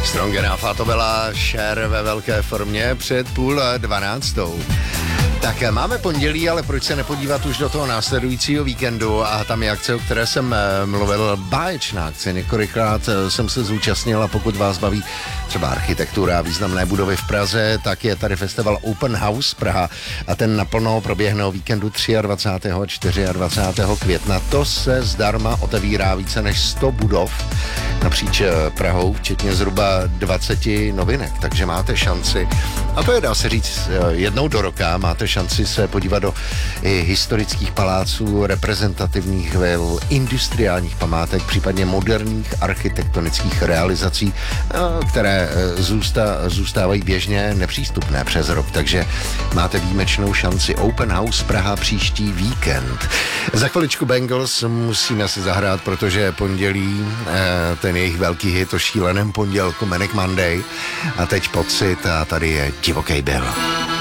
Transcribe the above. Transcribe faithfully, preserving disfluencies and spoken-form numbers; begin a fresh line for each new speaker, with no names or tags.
Strong Enough, a to byla Cher ve velké formě před půl dvanáctou. Tak máme pondělí, ale proč se nepodívat už do toho následujícího víkendu, a tam je akce, o které jsem mluvil, báječná akce. Několikrát jsem se zúčastnil, a pokud vás baví třeba architektura a významné budovy v Praze, tak je tady festival Open House Praha a ten naplno proběhne o víkendu dvacátého třetího a dvacátého čtvrtého května. To se zdarma otevírá více než sto budov napříč Prahou, včetně zhruba dvacet novinek, takže máte šanci, a to je, dá se říct, jednou do roka, máte šanci se podívat do i historických paláců, reprezentativních vil, industriálních památek, případně moderních architektonických realizací, které zůsta, zůstávají běžně nepřístupné přes rok, takže máte výjimečnou šanci. Open House Praha příští víkend. Za chviličku Bangles musíme si zahrát, protože je pondělí, ten jejich velký hit o šíleném pondělku Manic Monday, a teď Pocit, a tady je Divokej Bill.